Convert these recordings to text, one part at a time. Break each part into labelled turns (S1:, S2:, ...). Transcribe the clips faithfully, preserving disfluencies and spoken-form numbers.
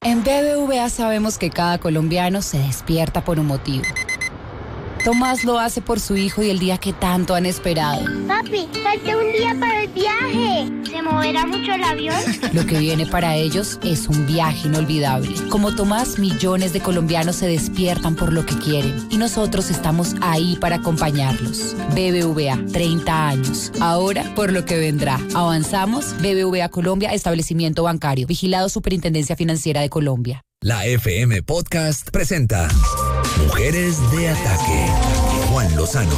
S1: En B B V A sabemos que cada colombiano se despierta por un motivo. Tomás lo hace por su hijo y el día que tanto han esperado.
S2: Papi, falta un día para el viaje. ¿Se moverá mucho el avión?
S1: Lo que viene para ellos es un viaje inolvidable. Como Tomás, millones de colombianos se despiertan por lo que quieren y nosotros estamos ahí para acompañarlos. B B V A, treinta años. Ahora, por lo que vendrá. Avanzamos. B B V A Colombia, establecimiento bancario. Vigilado Superintendencia Financiera de Colombia.
S3: La F M Podcast presenta Mujeres de Ataque. Juan Lozano.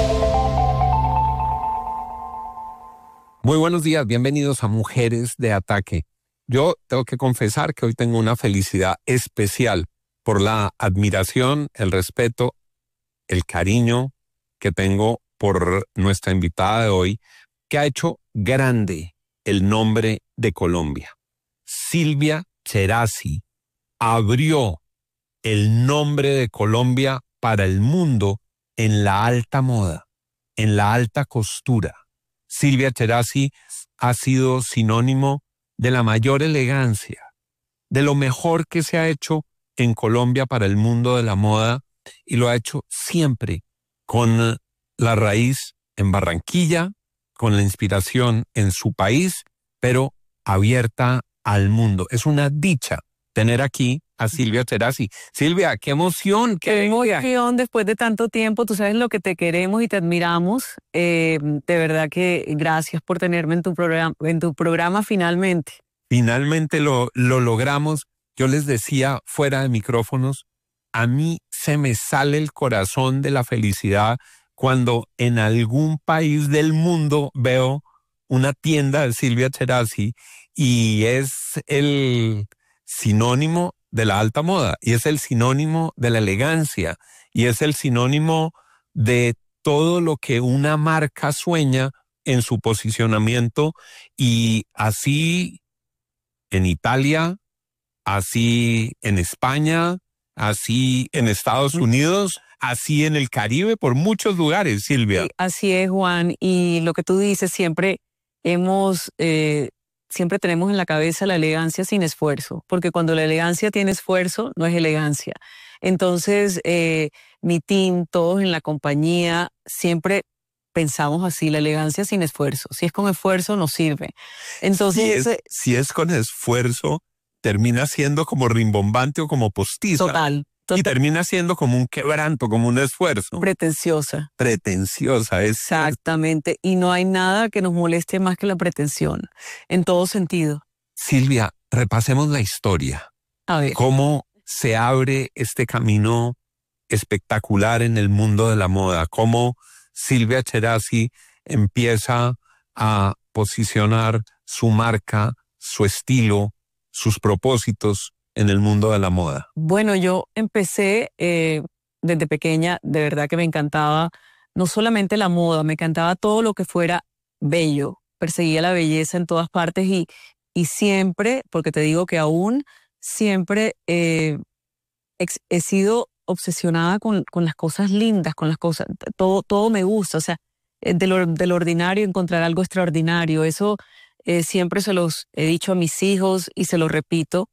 S4: Muy buenos días, bienvenidos a Mujeres de Ataque. Yo tengo que confesar que hoy tengo una felicidad especial por la admiración, el respeto, el cariño que tengo por nuestra invitada de hoy, que ha hecho grande el nombre de Colombia. Silvia Cherasi abrió el nombre de Colombia para el mundo en la alta moda, en la alta costura. Silvia Cherasi ha sido sinónimo de la mayor elegancia, de lo mejor que se ha hecho en Colombia para el mundo de la moda, y lo ha hecho siempre con la raíz en Barranquilla, con la inspiración en su país, pero abierta al mundo. Es una dicha tener aquí a Silvia Cherasi. Silvia, qué emoción, qué,
S5: qué emoción después de tanto tiempo. Tú sabes lo que te queremos y te admiramos. Eh, de verdad que gracias por tenerme en tu programa, en tu programa finalmente.
S4: Finalmente lo, lo logramos. Yo les decía fuera de micrófonos, a mí se me sale el corazón de la felicidad cuando en algún país del mundo veo una tienda de Silvia Cherasi y es el sinónimo de la alta moda, y es el sinónimo de la elegancia, y es el sinónimo de todo lo que una marca sueña en su posicionamiento, y así en Italia, así en España, así en Estados Unidos, así en el Caribe, por muchos lugares, Silvia.
S5: Sí, así es, Juan, y lo que tú dices, siempre hemos... Eh, Siempre tenemos en la cabeza la elegancia sin esfuerzo, porque cuando la elegancia tiene esfuerzo, no es elegancia. Entonces, eh, mi team, todos en la compañía, siempre pensamos así, la elegancia sin esfuerzo. Si es con esfuerzo, no sirve. Entonces,
S4: si, es, si es con esfuerzo, termina siendo como rimbombante o como postiza.
S5: Total. Total.
S4: Y termina siendo como un quebranto, como un esfuerzo.
S5: Pretenciosa.
S4: Pretenciosa, es.
S5: Exactamente. Y no hay nada que nos moleste más que la pretensión, en todo sentido.
S4: Silvia, repasemos la historia.
S5: A ver.
S4: ¿Cómo se abre este camino espectacular en el mundo de la moda? ¿Cómo Silvia Cherasi empieza a posicionar su marca, su estilo, sus propósitos en el mundo de la moda?
S5: Bueno, yo empecé eh, desde pequeña, de verdad que me encantaba no solamente la moda, me encantaba todo lo que fuera bello. Perseguía la belleza en todas partes y, y siempre, porque te digo que aún siempre eh, ex, he sido obsesionada con, con las cosas lindas, con las cosas, todo, todo me gusta, o sea, de lo, de lo ordinario encontrar algo extraordinario. Eso eh, siempre se los he dicho a mis hijos y se lo repito.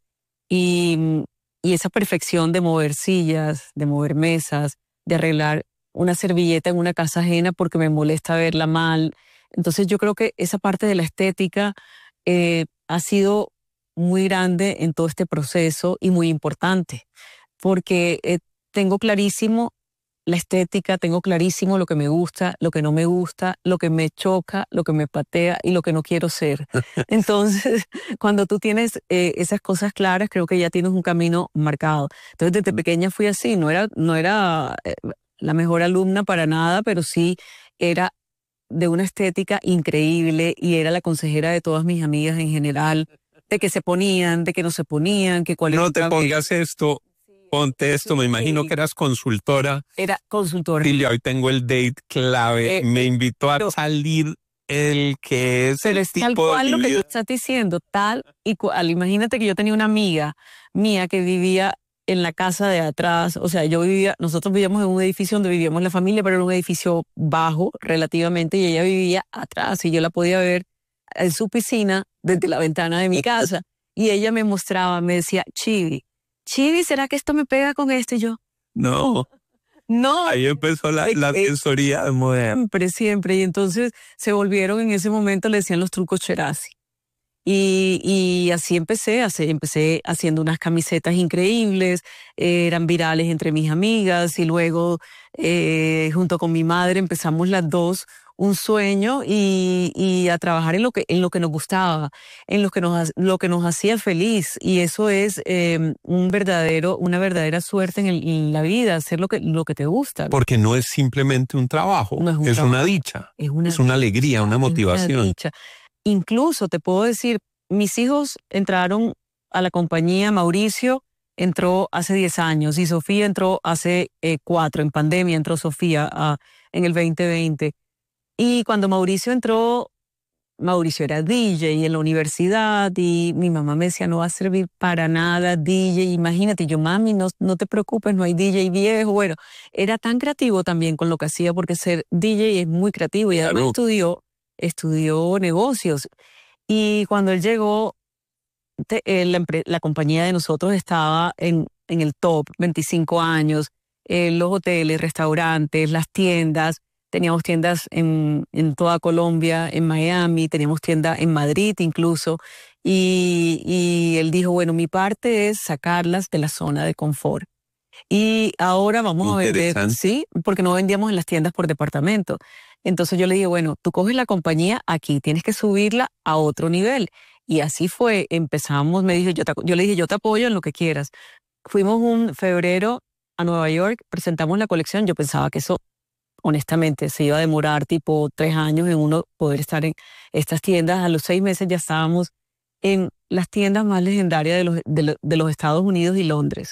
S5: Y, y esa perfección de mover sillas, de mover mesas, de arreglar una servilleta en una casa ajena porque me molesta verla mal. Entonces yo creo que esa parte de la estética eh, ha sido muy grande en todo este proceso y muy importante, porque eh, tengo clarísimo la estética, tengo clarísimo lo que me gusta, lo que no me gusta, lo que me choca, lo que me patea y lo que no quiero ser. Entonces, cuando tú tienes eh, esas cosas claras, creo que ya tienes un camino marcado. Entonces, desde pequeña fui así, no era, no era eh, la mejor alumna para nada, pero sí era de una estética increíble y era la consejera de todas mis amigas en general, de que se ponían, de que no se ponían, que cuál
S4: No te pongas esto. Ponte esto, me imagino que eras consultora.
S5: Era consultora.
S4: Silvia, hoy tengo el date clave. Eh, me invitó a pero, salir el que es
S5: pero
S4: el
S5: es
S4: tipo
S5: tal cual
S4: de
S5: lo
S4: vida.
S5: que tú estás diciendo, tal y cual. Imagínate que yo tenía una amiga mía que vivía en la casa de atrás. O sea, yo vivía, nosotros vivíamos en un edificio donde vivíamos la familia, pero era un edificio bajo relativamente, y ella vivía atrás y yo la podía ver en su piscina desde la ventana de mi casa. y ella me mostraba, me decía, Chibi, Chibi, ¿será que esto me pega con esto? Y yo,
S4: No.
S5: no.
S4: Ahí empezó la, la asesoría moderna.
S5: Siempre, siempre. Y entonces se volvieron en ese momento, le decían los trucos Cherasi. Y, y así empecé, así, empecé haciendo unas camisetas increíbles, eh, eran virales entre mis amigas y luego eh, junto con mi madre empezamos las dos un sueño y, y a trabajar en lo que en lo que nos gustaba, en lo que nos lo que nos hacía feliz, y eso es eh, un verdadero una verdadera suerte en, el, en la vida, hacer lo que lo que te gusta.
S4: Porque no es simplemente un trabajo,
S5: no es, un
S4: es
S5: trabajo,
S4: una dicha,
S5: es una,
S4: es una alegría, una motivación.
S5: Una dicha. Incluso te puedo decir, mis hijos entraron a la compañía, Mauricio entró hace diez años y Sofía entró hace eh, cuatro, en pandemia entró Sofía uh, en el veinte veinte. Y cuando Mauricio entró, Mauricio era D J en la universidad y mi mamá me decía, no va a servir para nada D J. Imagínate, yo, mami, no, no te preocupes, no hay D J viejo. Bueno, era tan creativo también con lo que hacía, porque ser D J es muy creativo y además
S4: Claro.
S5: estudió, estudió negocios. Y cuando él llegó, te, eh, la, la compañía de nosotros estaba en, en el top, veinticinco años, eh, los hoteles, restaurantes, las tiendas. Teníamos tiendas en, en toda Colombia, en Miami, teníamos tienda en Madrid incluso. Y, y él dijo, bueno, mi parte es sacarlas de la zona de confort. Y ahora vamos a vender, sí, porque no vendíamos en las tiendas por departamento. Entonces yo le dije, bueno, tú coges la compañía aquí, tienes que subirla a otro nivel. Y así fue, empezamos, me dijo, yo, te, yo le dije, yo te apoyo en lo que quieras. Fuimos un febrero a Nueva York, presentamos la colección, yo pensaba que eso, honestamente, se iba a demorar tipo tres años en uno poder estar en estas tiendas. A los seis meses ya estábamos en las tiendas más legendarias de los, de, lo, de los Estados Unidos y Londres.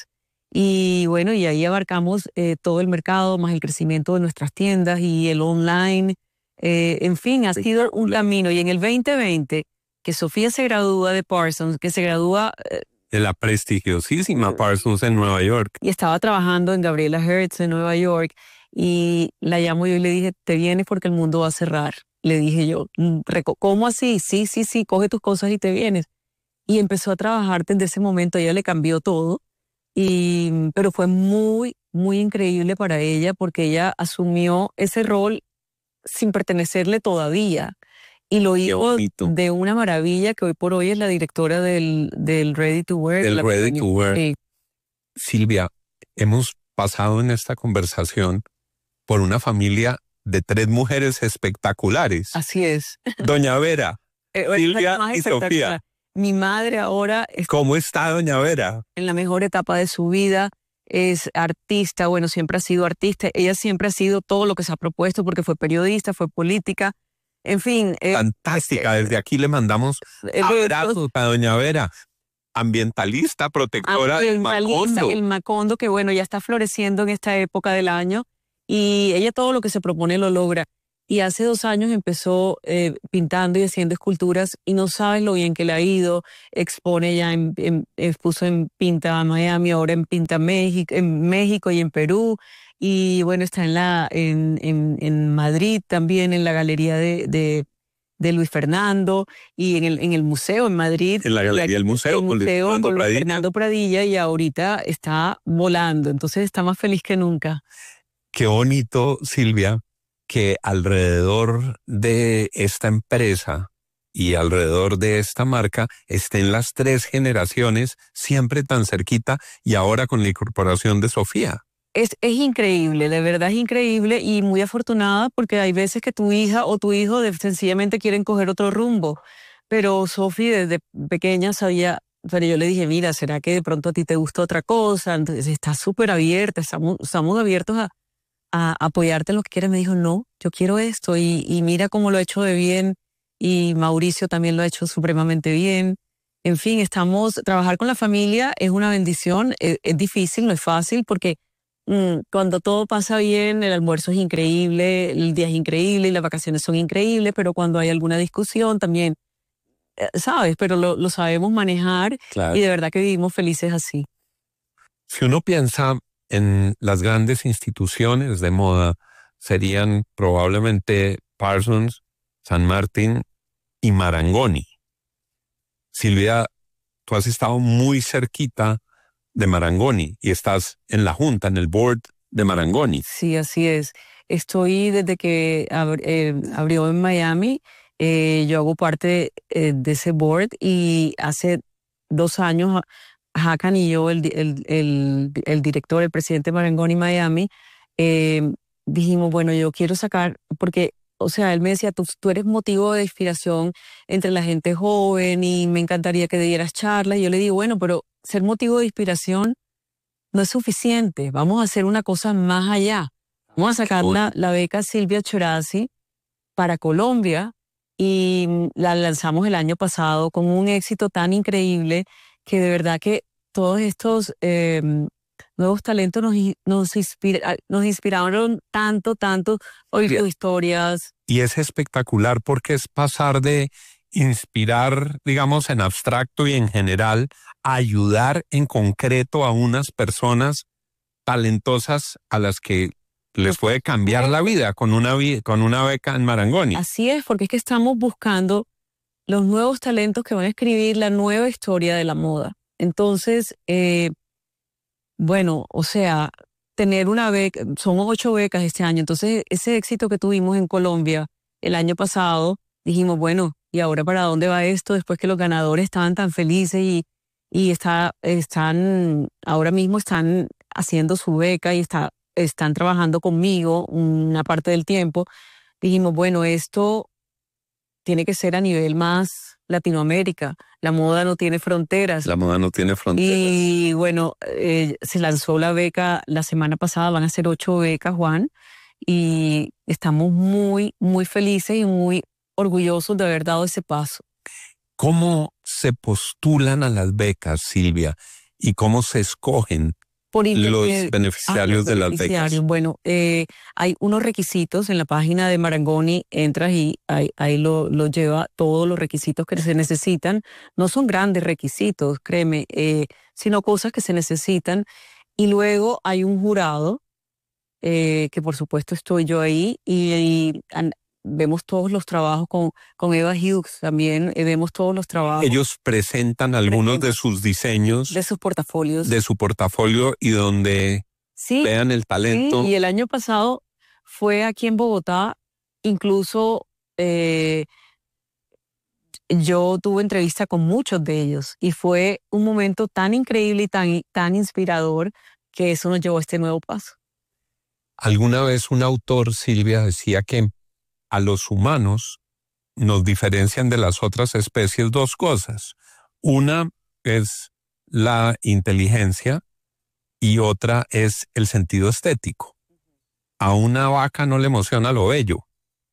S5: Y bueno, y ahí abarcamos eh, todo el mercado, más el crecimiento de nuestras tiendas y el online. Eh, en fin, ha sido un camino. Y en el veinte veinte, que Sofía se gradúa de Parsons, que se gradúa... Eh,
S4: de la prestigiosísima Parsons en Nueva York.
S5: Y estaba trabajando en Gabriela Hertz en Nueva York. Y la llamo yo y le dije, te vienes porque el mundo va a cerrar. Le dije yo, ¿cómo así? Sí, sí, sí, coge tus cosas y te vienes. Y empezó a trabajar desde ese momento. A ella le cambió todo. Y, pero fue muy, muy increíble para ella porque ella asumió ese rol sin pertenecerle todavía. Y lo hizo de una maravilla, que hoy por hoy es la directora del, del Ready to Wear.
S4: Del Ready
S5: compañía.
S4: to Wear.
S5: Sí.
S4: Silvia, hemos pasado en esta conversación por una familia de tres mujeres espectaculares.
S5: Así es.
S4: Doña Vera,
S5: eh,
S4: Silvia y Sofía.
S5: Mi madre ahora... Es
S4: ¿Cómo está Doña Vera?
S5: En la mejor etapa de su vida. Es artista, bueno, siempre ha sido artista. Ella siempre ha sido todo lo que se ha propuesto porque fue periodista, fue política. En fin. Eh,
S4: Fantástica. Desde aquí le mandamos
S5: eh,
S4: abrazos a Doña Vera. Ambientalista, protectora del Macondo.
S5: El Macondo, que bueno, ya está floreciendo en esta época del año. Y ella todo lo que se propone lo logra. Y hace dos años empezó eh, pintando y haciendo esculturas y no sabes lo bien que le ha ido. Expone ya, en, en, expuso en Pinta Miami, ahora en Pinta México, en México y en Perú. Y bueno, está en, la, en, en, en Madrid también, en la galería de, de, de Luis Fernando y en el, en el museo en Madrid.
S4: En la galería del museo,
S5: el museo con Luis, con Luis Fernando Pradilla, y ahorita está volando. Entonces está más feliz que nunca.
S4: Qué bonito, Silvia, que alrededor de esta empresa y alrededor de esta marca estén las tres generaciones siempre tan cerquita, y ahora con la incorporación de Sofía.
S5: Es, es increíble, de verdad es increíble, y muy afortunada porque hay veces que tu hija o tu hijo de, sencillamente quieren coger otro rumbo. Pero Sofía desde pequeña sabía, pero yo le dije, mira, ¿será que de pronto a ti te gusta otra cosa? Entonces está súper abierta, estamos, estamos abiertos a a apoyarte en lo que quieres. Me dijo, no, yo quiero esto, y, y mira cómo lo he hecho de bien, y Mauricio también lo ha hecho supremamente bien. En fin, estamos, trabajar con la familia es una bendición, es, es difícil, no es fácil, porque mmm, cuando todo pasa bien, el almuerzo es increíble, el día es increíble y las vacaciones son increíbles, pero cuando hay alguna discusión también, eh, ¿sabes? Pero lo, lo sabemos manejar, claro. Y de verdad que vivimos felices así.
S4: Si uno piensa en las grandes instituciones de moda, serían probablemente Parsons, San Martín y Marangoni. Silvia, tú has estado muy cerquita de Marangoni y estás en la junta, en el board de Marangoni.
S5: Sí, así es. Estoy desde que abri- eh, abrió en Miami, eh, yo hago parte eh, de ese board y hace dos años Hakan y yo, el, di- el, el, el director, el presidente de Marangoni Miami, eh, dijimos, bueno, yo quiero sacar, porque, o sea, él me decía, tú, tú eres motivo de inspiración entre la gente joven y me encantaría que dieras charlas. Y yo le digo, bueno, pero ser motivo de inspiración no es suficiente, vamos a hacer una cosa más allá. Vamos a sacar la, la beca Silvia Chorazzi para Colombia y mm, la lanzamos el año pasado con un éxito tan increíble que de verdad que todos estos eh, nuevos talentos nos, in- nos, inspira- nos inspiraron tanto, tanto, oír
S4: Bien.
S5: sus historias.
S4: Y es espectacular porque es pasar de inspirar, digamos, en abstracto y en general, a ayudar en concreto a unas personas talentosas a las que les puede cambiar la vida con una, vi- con una beca en Marangoni.
S5: Así es, porque es que estamos buscando los nuevos talentos que van a escribir la nueva historia de la moda. Entonces, eh, bueno, o sea, tener una beca, son ocho becas este año, entonces ese éxito que tuvimos en Colombia el año pasado, dijimos, bueno, ¿y ahora para dónde va esto? Después que los ganadores estaban tan felices y, y está, están, ahora mismo están haciendo su beca y está, están trabajando conmigo una parte del tiempo, dijimos, bueno, esto tiene que ser a nivel más Latinoamérica. La moda no tiene fronteras.
S4: La moda no tiene fronteras.
S5: Y bueno, eh, se lanzó la beca la semana pasada, van a ser ocho becas, Juan, y estamos muy, muy felices y muy orgullosos de haber dado ese paso.
S4: ¿Cómo se postulan a las becas, Silvia? ¿Y cómo se escogen
S5: Por inter-
S4: los
S5: eh,
S4: beneficiarios
S5: ah,
S4: de las
S5: beneficiarios.
S4: becas?
S5: Bueno, eh, hay unos requisitos en la página de Marangoni, entras y ahí, ahí lo, lo lleva todos los requisitos que se necesitan. No son grandes requisitos, créeme, eh, sino cosas que se necesitan. Y luego hay un jurado, eh, que por supuesto estoy yo ahí, y, y an- vemos todos los trabajos con, con Eva Hughes, también eh, vemos todos los trabajos
S4: Ellos presentan algunos de
S5: Presentan.
S4: sus diseños
S5: de sus portafolios.
S4: de su portafolio y donde
S5: Sí,
S4: vean el talento.
S5: sí, y el año pasado fue aquí en Bogotá, incluso eh, yo tuve entrevista con muchos de ellos y fue un momento tan increíble y tan, tan inspirador que eso nos llevó a este nuevo paso.
S4: Alguna vez un autor, Silvia, decía que a los humanos nos diferencian de las otras especies dos cosas. Una es la inteligencia y otra es el sentido estético. A una vaca no le emociona lo bello.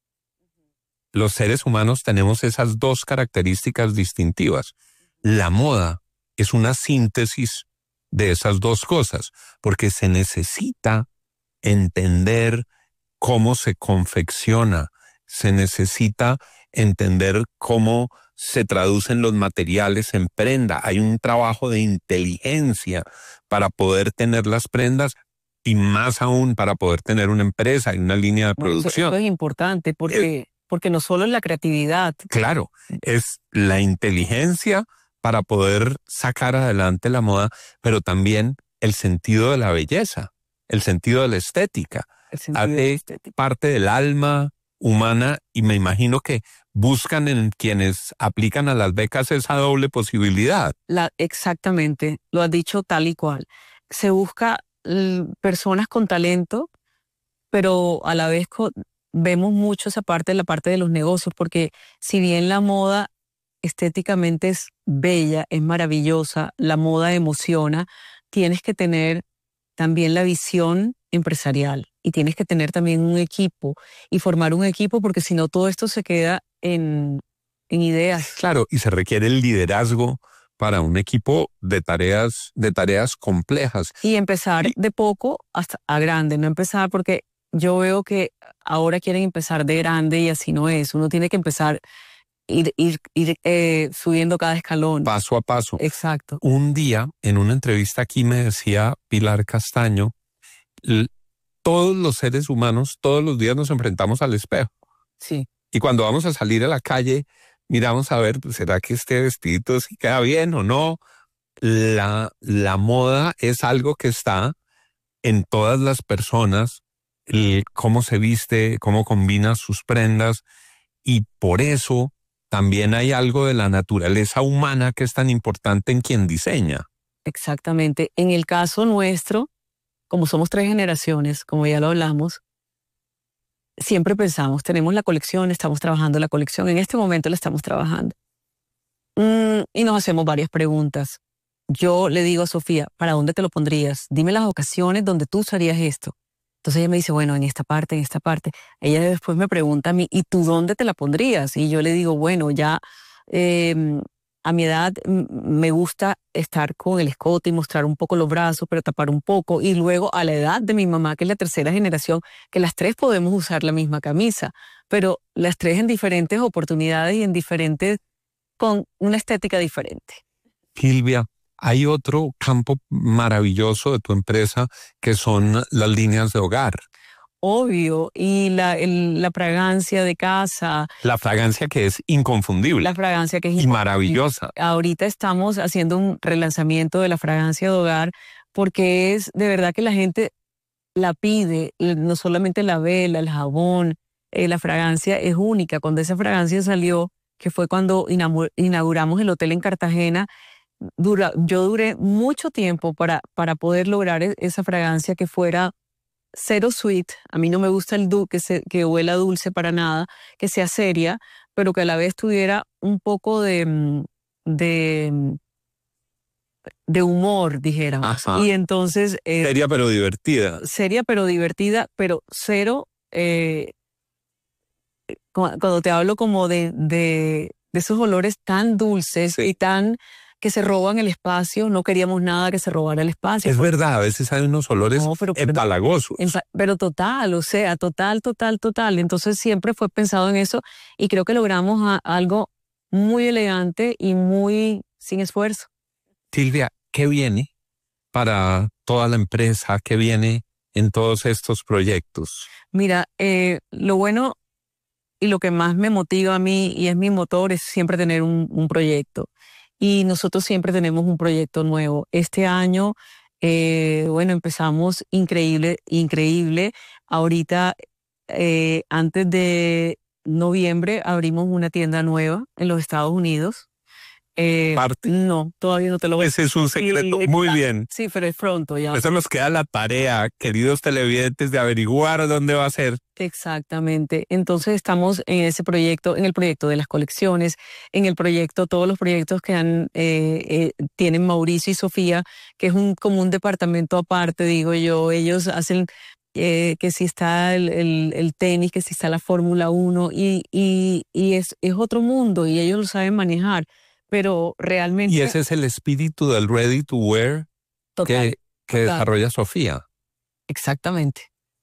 S4: Los seres humanos tenemos esas dos características distintivas. La moda es una síntesis de esas dos cosas, porque se necesita entender cómo se confecciona, se necesita entender cómo se traducen los materiales en prenda. Hay un trabajo de inteligencia para poder tener las prendas y más aún para poder tener una empresa y una línea de
S5: Bueno, eso,
S4: producción.
S5: eso es importante porque, porque no solo es la creatividad.
S4: Claro, es la inteligencia para poder sacar adelante la moda, pero también el sentido de la belleza, el sentido de la estética.
S5: El sentido
S4: Hace
S5: estético.
S4: parte del alma humana y me imagino que buscan en quienes aplican a las becas esa doble posibilidad.
S5: La, exactamente, lo has dicho tal y cual. Se busca l- personas con talento, pero a la vez co- vemos mucho esa parte, la parte de los negocios, porque si bien la moda estéticamente es bella, es maravillosa, la moda emociona, tienes que tener también la visión empresarial y tienes que tener también un equipo y formar un equipo porque si no todo esto se queda en, en ideas.
S4: Claro, y se requiere el liderazgo para un equipo de tareas, de tareas complejas.
S5: Y empezar
S4: Y-
S5: de poco hasta a grande, no empezar porque yo veo que ahora quieren empezar de grande y así no es. Uno tiene que empezar ir, ir, ir eh, subiendo cada escalón.
S4: Paso a paso.
S5: Exacto.
S4: Un día, en una entrevista aquí me decía Pilar Castaño, l- todos los seres humanos, todos los días nos enfrentamos al espejo.
S5: Sí.
S4: Y cuando vamos a salir a la calle, miramos a ver, ¿será que este vestidito sí queda bien o no? La, la moda es algo que está en todas las personas, el cómo se viste, cómo combina sus prendas, y por eso también hay algo de la naturaleza humana que es tan importante en quien diseña.
S5: Exactamente. En el caso nuestro, como somos tres generaciones, como ya lo hablamos, siempre pensamos, tenemos la colección, estamos trabajando la colección, en este momento la estamos trabajando. Mm, y nos hacemos varias preguntas. Yo le digo a Sofía, ¿para dónde te lo pondrías? Dime las ocasiones donde tú usarías esto. Entonces ella me dice, bueno, en esta parte, en esta parte. Ella después me pregunta a mí, ¿y tú dónde te la pondrías? Y yo le digo, bueno, ya eh, a mi edad m- me gusta estar con el escote y mostrar un poco los brazos, pero tapar un poco. Y luego a la edad de mi mamá, que es la tercera generación, que las tres podemos usar la misma camisa, pero las tres en diferentes oportunidades y en diferentes, con una estética diferente.
S4: Silvia, hay otro campo maravilloso de tu empresa que son las líneas de hogar.
S5: Obvio, y la, el- la fragancia de casa,
S4: La fragancia que es inconfundible
S5: la fragancia que es
S4: y maravillosa.
S5: ahorita estamos haciendo un relanzamiento de la fragancia de hogar porque es de verdad que la gente la pide, no solamente la vela, el jabón, eh, la fragancia es única. Cuando esa fragancia salió, que fue cuando inamu- inauguramos el hotel en Cartagena, dura, yo duré mucho tiempo para, para poder lograr e- esa fragancia que fuera cero sweet. A mí no me gusta el du que, se, que huela dulce para nada, que sea seria, pero que a la vez tuviera un poco de, mm, de, mm, de humor, dijéramos.
S4: Ajá.
S5: Y entonces, eh,
S4: Seria pero divertida.
S5: seria pero divertida, pero cero, eh, cu- cuando te hablo como de, de, de esos olores tan dulces
S4: Sí.
S5: y tan que se roban el espacio, no queríamos nada que se robara el espacio.
S4: Es
S5: Porque-
S4: verdad, a veces hay unos olores
S5: No, pero- pero-
S4: empalagosos.
S5: En fa- Pero total, o sea, total, total, total. Entonces siempre fue pensado en eso y creo que logramos a- algo muy elegante y muy sin esfuerzo.
S4: Silvia, ¿qué viene para toda la empresa? ¿Qué viene en todos estos proyectos?
S5: Mira, eh, lo bueno y lo que más me motiva a mí y es mi motor es siempre tener un, un proyecto. Y nosotros siempre tenemos un proyecto nuevo. Este año, eh, bueno, empezamos increíble, increíble. Ahorita, eh, antes de noviembre, abrimos una tienda nueva en los Estados Unidos. Eh,
S4: Parte.
S5: no, todavía no te lo voy a
S4: Ese es un secreto.
S5: Sí,
S4: Muy
S5: exacto.
S4: bien.
S5: Sí, pero es pronto ya.
S4: Eso nos queda la tarea, queridos televidentes, de averiguar dónde va a ser.
S5: Exactamente. Entonces estamos en ese proyecto, en el proyecto de las colecciones, en el proyecto, todos los proyectos que han, eh, eh, tienen Mauricio y Sofía, que es un, como un departamento aparte, digo yo. Ellos hacen eh, que si está el, el, el tenis, que si está la Fórmula uno y, y, y es, es otro mundo y ellos lo saben manejar, pero realmente...
S4: Y ese es el espíritu del ready to wear
S5: total,
S4: que, que
S5: total.
S4: desarrolla Sofía.
S5: Exactamente.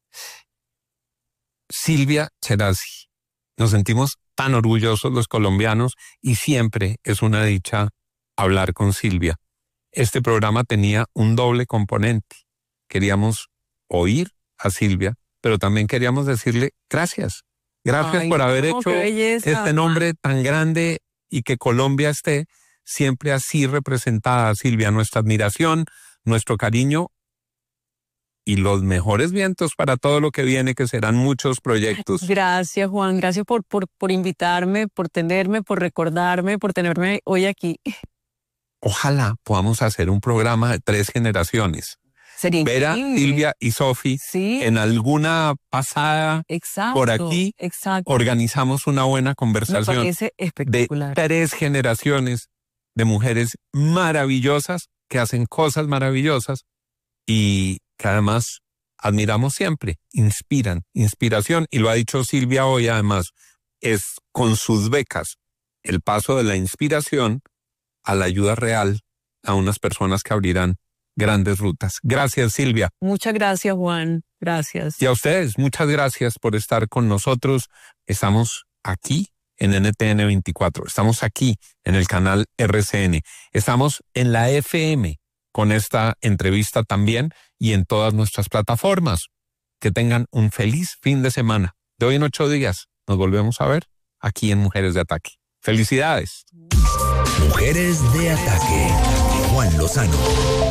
S4: Silvia Cherasi. Nos sentimos tan orgullosos los colombianos y siempre es una dicha hablar con Silvia. Este programa tenía un doble componente. Queríamos oír a Silvia, pero también queríamos decirle gracias. Gracias
S5: Ay,
S4: por haber
S5: no,
S4: hecho
S5: qué belleza.
S4: este nombre tan grande y que Colombia esté siempre así representada. Silvia, nuestra admiración, nuestro cariño y los mejores vientos para todo lo que viene, que serán muchos proyectos.
S5: Gracias, Juan. Gracias por, por, por invitarme, por tenerme, por recordarme, por tenerme hoy aquí.
S4: Ojalá podamos hacer un programa de tres generaciones.
S5: Sería
S4: Vera,
S5: increíble.
S4: Silvia y Sofi,
S5: Sí,
S4: en alguna pasada
S5: exacto.
S4: por aquí,
S5: Exacto.
S4: organizamos una buena
S5: Me
S4: conversación
S5: parece
S4: de
S5: espectacular.
S4: tres generaciones de mujeres maravillosas que hacen cosas maravillosas y que además admiramos siempre, inspiran, inspiración. Y lo ha dicho Silvia hoy además, es con sus becas el paso de la inspiración a la ayuda real a unas personas que abrirán grandes rutas. Gracias, Silvia.
S5: Muchas gracias, Juan. Gracias.
S4: Y a ustedes, muchas gracias por estar con nosotros. Estamos aquí en N T N veinticuatro. Estamos aquí en el canal R C N. Estamos en la F M con esta entrevista también y en todas nuestras plataformas. Que tengan un feliz fin de semana. De hoy en ocho días nos volvemos a ver aquí en Mujeres de Ataque. Felicidades.
S3: Mujeres de Ataque. Juan Lozano.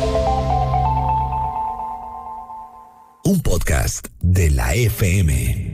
S3: Un podcast de la F M.